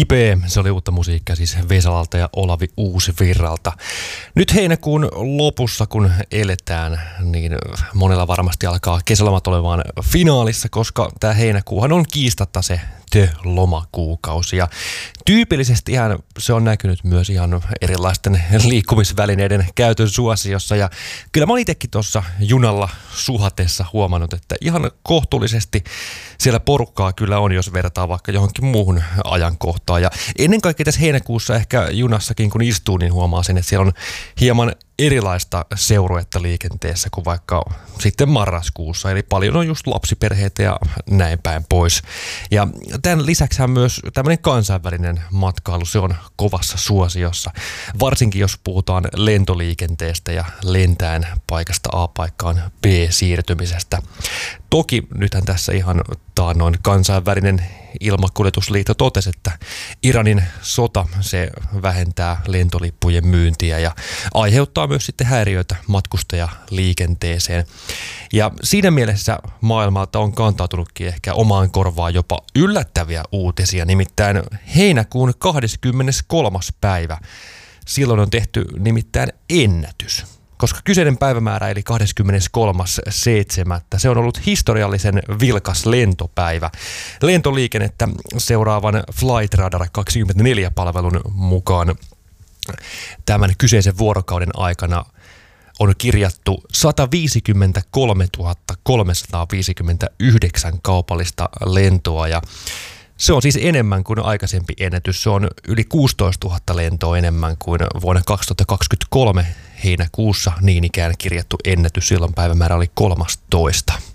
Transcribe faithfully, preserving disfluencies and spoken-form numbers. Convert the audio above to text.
Kipeä, se oli uutta musiikkia siis Vesalalta ja Olavi Uusvirralta. Nyt heinäkuun lopussa, kun eletään, niin monella varmasti alkaa kesälomat olemaan finaalissa, koska tämä heinäkuuhan on kiistatta se lomakuukausi. Ja tyypillisesti ihan se on näkynyt myös ihan erilaisten liikkumisvälineiden käytön suosiossa. Ja kyllä mä oon itsekin tuossa junalla suhatessa huomannut, että ihan kohtuullisesti siellä porukkaa kyllä on, jos vertaa vaikka johonkin muuhun ajankohtaan. Ja ennen kaikkea tässä heinäkuussa ehkä junassakin kun istuu, niin huomaa sen, että siellä on hieman erilaista seuruetta liikenteessä kuin vaikka sitten marraskuussa. Eli paljon on just lapsiperheitä ja näin päin pois. Ja tämän lisäksi myös tämmöinen kansainvälinen matkailu, se on kovassa suosiossa. Varsinkin jos puhutaan lentoliikenteestä ja lentäen paikasta A paikkaan B siirtymisestä. Toki nythän tässä ihan taannoin kansainvälinen ilmakuljetusliitto totesi, että Iranin sota se vähentää lentolippujen myyntiä ja aiheuttaa myös sitten häiriöitä matkustajaliikenteeseen. Ja siinä mielessä maailmalta on kantautunutkin ehkä omaan korvaan jopa yllättäviä uutisia, nimittäin heinäkuun kahdeskymmeneskolmas päivä. Silloin on tehty nimittäin ennätys. Koska kyseinen päivämäärä eli kahdeskymmeneskolmas seitsemättä se on ollut historiallisen vilkas lentopäivä. Lentoliikennettä seuraavan Flightradar kaksikymmentäneljä-palvelun mukaan tämän kyseisen vuorokauden aikana on kirjattu sata viisikymmentäkolmetuhatta kolmesataaviisikymmentäyhdeksän kaupallista lentoa ja se on siis enemmän kuin aikaisempi ennätys. Se on yli kuusitoistatuhatta lentoa enemmän kuin vuonna kaksituhattakaksikymmentäkolme heinäkuussa niin ikään kirjattu ennätys. Silloin päivämäärä oli kolmastoista.